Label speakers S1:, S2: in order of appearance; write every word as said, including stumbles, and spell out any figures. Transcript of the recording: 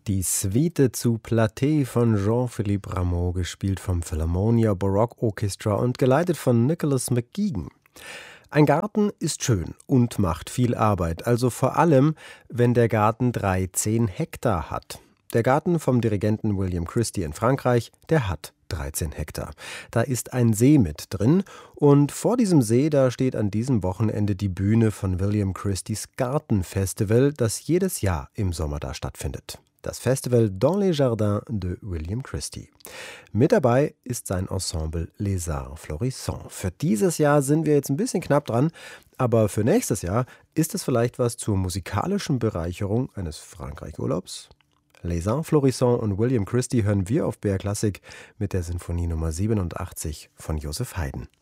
S1: Die Suite zu Platée von Jean-Philippe Rameau, gespielt vom Philharmonia Baroque Orchestra und geleitet von Nicholas McGuigan. Ein Garten ist schön und macht viel Arbeit, also vor allem, wenn der Garten dreizehn Hektar hat. Der Garten vom Dirigenten William Christie in Frankreich, der hat dreizehn Hektar. Da ist ein See mit drin und vor diesem See, da steht an diesem Wochenende die Bühne von William Christies Gartenfestival, das jedes Jahr im Sommer da stattfindet. Das Festival Dans les Jardins de William Christie. Mit dabei ist sein Ensemble Les Arts Florissants. Für dieses Jahr sind wir jetzt ein bisschen knapp dran, aber für nächstes Jahr ist es vielleicht was zur musikalischen Bereicherung eines Frankreich-Urlaubs? Les Arts Florissants und William Christie hören wir auf B R Klassik mit der Sinfonie Nummer siebenundachtzig von Joseph Haydn.